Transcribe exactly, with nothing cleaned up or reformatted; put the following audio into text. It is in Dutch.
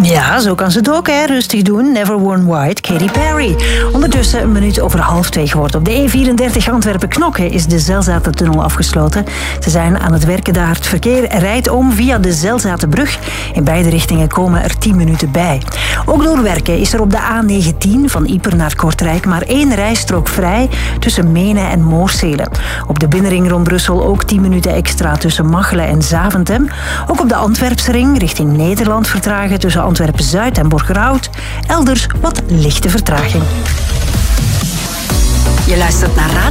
Ja, zo kan ze het ook, hè. Rustig doen. Never Worn White, Katy Perry. Ondertussen een minuut over half twee geworden. Op de E vierendertig Antwerpen-Knokke is de Zelzatentunnel afgesloten. Ze zijn aan het werken daar. Het verkeer rijdt om via de Zelzatenbrug. In beide richtingen komen er tien minuten bij. Ook door werken is er op de A negentien van Ieper naar Kortrijk maar één rijstrook vrij tussen Menen en Moorsele. Op de binnenring rond Brussel ook tien minuten extra tussen Machelen en Zaventem. Ook op de Antwerpsring richting Nederland vertragen tussen Antwerpen-Zuid en Borgerhout. Elders wat lichte vertraging. Je luistert naar Radio